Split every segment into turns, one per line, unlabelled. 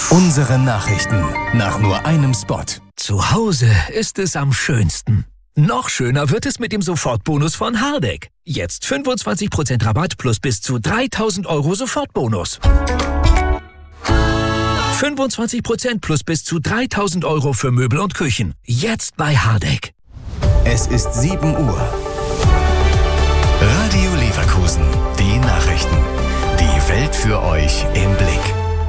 Unsere Nachrichten nach nur einem Spot.
Zu Hause ist es am schönsten. Noch schöner wird es mit dem Sofortbonus von Hardegg. Jetzt 25% Rabatt plus bis zu 3.000 € Sofortbonus. 25% plus bis zu 3.000 € für Möbel und Küchen. Jetzt bei Hardegg.
Es ist 7 Uhr. Radio Leverkusen. Die Nachrichten. Die Welt für euch im Blick.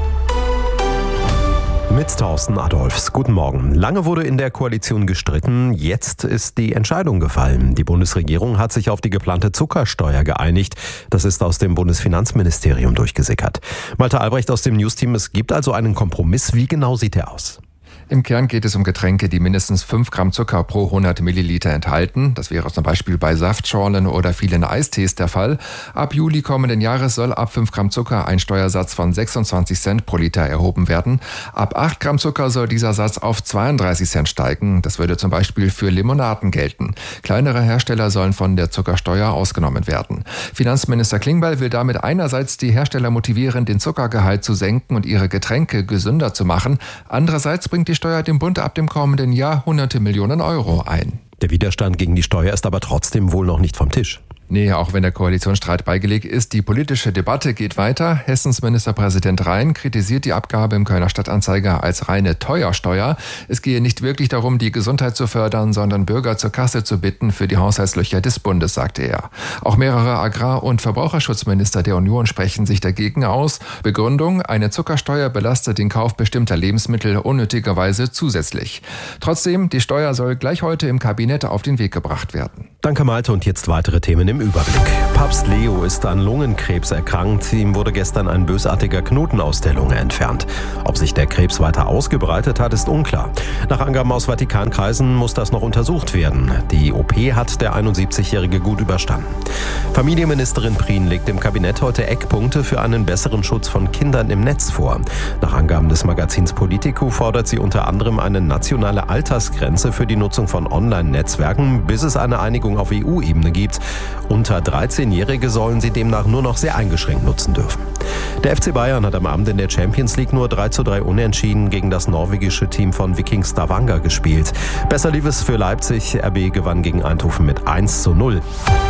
Mit Thorsten Adolfs. Guten Morgen. Lange wurde in der Koalition gestritten. Jetzt ist die Entscheidung gefallen. Die Bundesregierung hat sich auf die geplante Zuckersteuer geeinigt. Das ist aus dem Bundesfinanzministerium durchgesickert. Malte Albrecht aus dem Newsteam. Es gibt also einen Kompromiss. Wie genau sieht der aus?
Im Kern geht es um Getränke, die mindestens 5 Gramm Zucker pro 100 Milliliter enthalten. Das wäre zum Beispiel bei Saftschorlen oder vielen Eistees der Fall. Ab Juli kommenden Jahres soll ab 5 Gramm Zucker ein Steuersatz von 26 Cent pro Liter erhoben werden. Ab 8 Gramm Zucker soll dieser Satz auf 32 Cent steigen. Das würde zum Beispiel für Limonaden gelten. Kleinere Hersteller sollen von der Zuckersteuer ausgenommen werden. Finanzminister Klingbeil will damit einerseits die Hersteller motivieren, den Zuckergehalt zu senken und ihre Getränke gesünder zu machen. Andererseits bringt die Steuer dem Bund ab dem kommenden Jahr hunderte Millionen Euro ein.
Der Widerstand gegen die Steuer ist aber trotzdem wohl noch nicht vom Tisch.
Nee, auch wenn der Koalitionsstreit beigelegt ist, die politische Debatte geht weiter. Hessens Ministerpräsident Rhein kritisiert die Abgabe im Kölner Stadtanzeiger als reine Teuersteuer. Es gehe nicht wirklich darum, die Gesundheit zu fördern, sondern Bürger zur Kasse zu bitten für die Haushaltslöcher des Bundes, sagte er. Auch mehrere Agrar- und Verbraucherschutzminister der Union sprechen sich dagegen aus. Begründung: eine Zuckersteuer belastet den Kauf bestimmter Lebensmittel unnötigerweise zusätzlich. Trotzdem, die Steuer soll gleich heute im Kabinett auf den Weg gebracht werden.
Danke Malte und jetzt weitere Themen im Überblick. Papst Leo ist an Lungenkrebs erkrankt. Ihm wurde gestern ein bösartiger Knoten aus der Lunge entfernt. Ob sich der Krebs weiter ausgebreitet hat, ist unklar. Nach Angaben aus Vatikankreisen muss das noch untersucht werden. Die OP hat der 71-Jährige gut überstanden. Familienministerin Prien legt im Kabinett heute Eckpunkte für einen besseren Schutz von Kindern im Netz vor. Nach Angaben des Magazins Politico fordert sie unter anderem eine nationale Altersgrenze für die Nutzung von Online-Netzwerken, bis es eine Einigung auf EU-Ebene gibt. Unter 13-Jährige sollen sie demnach nur noch sehr eingeschränkt nutzen dürfen. Der FC Bayern hat am Abend in der Champions League nur 3:3 unentschieden gegen das norwegische Team von Viking Stavanger gespielt. Besser lief es für Leipzig. RB gewann gegen Eindhoven mit 1:0.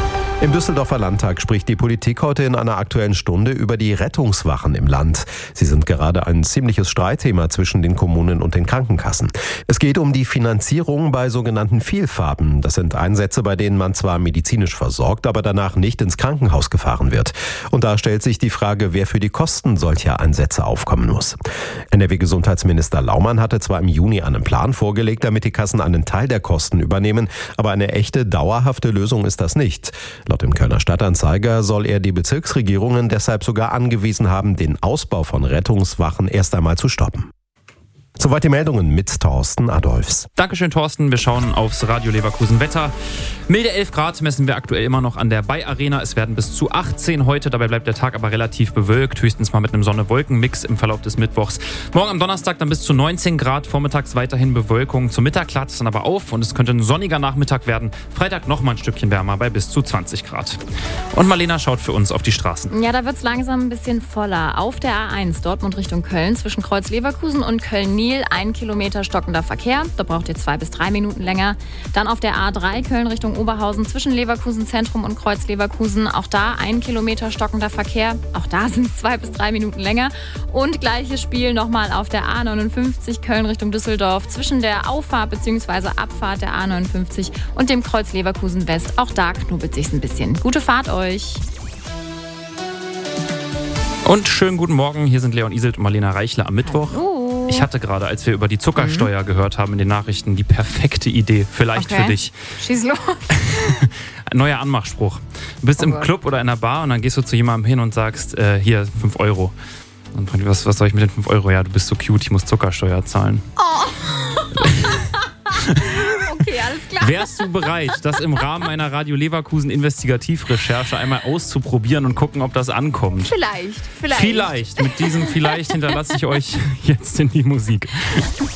Im Düsseldorfer Landtag spricht die Politik heute in einer Aktuellen Stunde über die Rettungswachen im Land. Sie sind gerade ein ziemliches Streitthema zwischen den Kommunen und den Krankenkassen. Es geht um die Finanzierung bei sogenannten Fehlfahrten. Das sind Einsätze, bei denen man zwar medizinisch versorgt, aber danach nicht ins Krankenhaus gefahren wird. Und da stellt sich die Frage, wer für die Kosten solcher Einsätze aufkommen muss. NRW-Gesundheitsminister Laumann hatte zwar im Juni einen Plan vorgelegt, damit die Kassen einen Teil der Kosten übernehmen, aber eine echte, dauerhafte Lösung ist das nicht. Laut dem Kölner Stadtanzeiger soll er die Bezirksregierungen deshalb sogar angewiesen haben, den Ausbau von Rettungswachen erst einmal zu stoppen. Soweit die Meldungen mit Thorsten Adolfs.
Dankeschön, Thorsten. Wir schauen aufs Radio Leverkusen Wetter. Milde 11 Grad messen wir aktuell immer noch an der Bay-Arena. Es werden bis zu 18 heute. Dabei bleibt der Tag aber relativ bewölkt. Höchstens mal mit einem Sonne-Wolken-Mix im Verlauf des Mittwochs. Morgen am Donnerstag dann bis zu 19 Grad. Vormittags weiterhin Bewölkung. Zum Mittag klart es dann aber auf und es könnte ein sonniger Nachmittag werden. Freitag noch mal ein Stückchen wärmer bei bis zu 20 Grad. Und Marlena schaut für uns auf die Straßen.
Ja, da wird es langsam ein bisschen voller. Auf der A1 Dortmund Richtung Köln zwischen Kreuz Leverkusen und Köln-Niel 1 Kilometer stockender Verkehr. Da braucht ihr 2 bis 3 Minuten länger. Dann auf der A3 Köln Richtung Oberhausen zwischen Leverkusen Zentrum und Kreuz Leverkusen. Auch da 1 Kilometer stockender Verkehr. Auch da sind es 2 bis 3 Minuten länger. Und gleiches Spiel nochmal auf der A59 Köln Richtung Düsseldorf zwischen der Auffahrt bzw. Abfahrt der A59 und dem Kreuz Leverkusen West. Auch da knubbelt sich's ein bisschen. Gute Fahrt euch!
Und schönen guten Morgen. Hier sind Leon Iselt und Marlena Reichler am Mittwoch. Ich hatte gerade, als wir über die Zuckersteuer gehört haben in den Nachrichten, die perfekte Idee. Vielleicht für dich.
Schieß los.
Neuer Anmachspruch. Du bist im Club oder in einer Bar und dann gehst du zu jemandem hin und sagst, hier 5 €. Und fragt, was soll ich mit den 5 €? Ja, du bist so cute, ich muss Zuckersteuer zahlen.
Oh. Okay, alles klar.
Wärst du bereit, das im Rahmen einer Radio Leverkusen Investigativrecherche einmal auszuprobieren und gucken, ob das ankommt?
Vielleicht.
Mit diesem Vielleicht hinterlasse ich euch jetzt in die Musik.